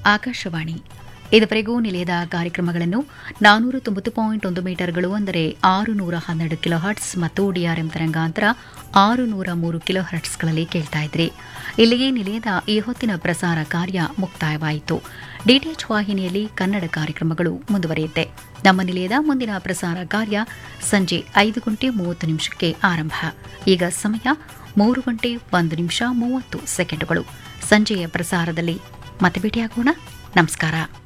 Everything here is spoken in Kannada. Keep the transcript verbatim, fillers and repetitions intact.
ಆಕಾಶವಾಣಿ. ಇದುವರೆಗೂ ನಿಲಯದ ಕಾರ್ಯಕ್ರಮಗಳನ್ನು ನಾನೂರ ತೊಂಬತ್ತು ಪಾಯಿಂಟ್ ಒಂದು ಮೀಟರ್ಗಳು ಅಂದರೆ ಆರು ನೂರ ಹನ್ನೆರಡು ಕಿಲೋ ಹರ್ಟ್ಸ್ ಮತ್ತು ಡಿಆರ್ಎಂ ತರಂಗಾಂತರ ಆರು ನೂರ ಮೂರು ಕಿಲೋ ಹರ್ಟ್ಸ್ಗಳಲ್ಲಿ ಕೇಳ್ತಾ ಇದ್ರಿ. ಇಲ್ಲಿಗೆ ನಿಲಯದ ಈ ಹೊತ್ತಿನ ಪ್ರಸಾರ ಕಾರ್ಯ ಮುಕ್ತಾಯವಾಯಿತು. ಡಿಟಿಎಚ್ ವಾಹಿನಿಯಲ್ಲಿ ಕನ್ನಡ ಕಾರ್ಯಕ್ರಮಗಳು ಮುಂದುವರಿಯುತ್ತೆ. ನಮ್ಮ ನಿಲಯದ ಮುಂದಿನ ಪ್ರಸಾರ ಕಾರ್ಯ ಸಂಜೆ ಐದು ಗಂಟೆ ಮೂವತ್ತು ನಿಮಿಷಕ್ಕೆ ಆರಂಭ. ಈಗ ಸಮಯ ಮೂರು ಗಂಟೆ ಒಂದು ನಿಮಿಷ ಮೂವತ್ತು ಸೆಕೆಂಡುಗಳು. ಸಂಜೆಯ ಪ್ರಸಾರದಲ್ಲಿ ಮತ್ತೆ ಭೇಟಿಯಾಗೋಣ. ನಮಸ್ಕಾರ.